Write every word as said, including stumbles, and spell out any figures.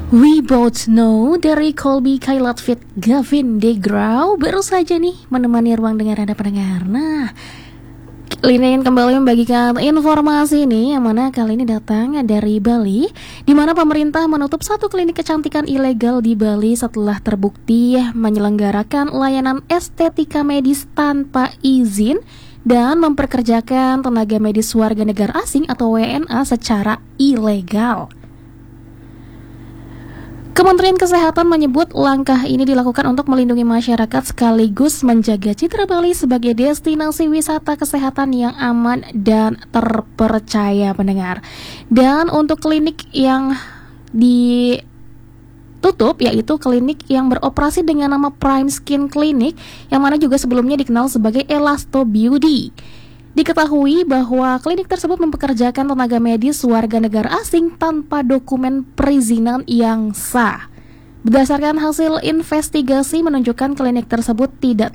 We both know dari Colby Kailat Fit Gavin DeGraw baru saja nih menemani ruang dengar Anda pendengar. Nah, Lina ingin kembali membagikan informasi ini yang mana kali ini datang dari Bali, di mana pemerintah menutup satu klinik kecantikan ilegal di Bali setelah terbukti menyelenggarakan layanan estetika medis tanpa izin dan memperkerjakan tenaga medis warga negara asing atau W N A secara ilegal. Kementerian Kesehatan menyebut langkah ini dilakukan untuk melindungi masyarakat sekaligus menjaga citra Bali sebagai destinasi wisata kesehatan yang aman dan terpercaya, pendengar. Dan untuk klinik yang ditutup yaitu klinik yang beroperasi dengan nama Prime Skin Clinic, yang mana juga sebelumnya dikenal sebagai Elasto Beauty. Diketahui bahwa klinik tersebut mempekerjakan tenaga medis warga negara asing tanpa dokumen perizinan yang sah. Berdasarkan hasil investigasi menunjukkan klinik tersebut tidak